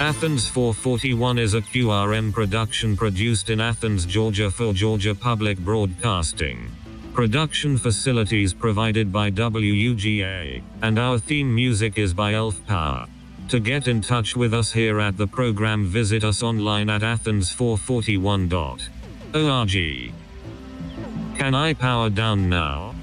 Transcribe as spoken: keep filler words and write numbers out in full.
Athens four forty-one is a Q R M production produced in Athens, Georgia for Georgia Public Broadcasting. Production facilities provided by W U G A, and our theme music is by Elf Power. To get in touch with us here at the program, visit us online at athens four forty-one dot org. Can I power down now?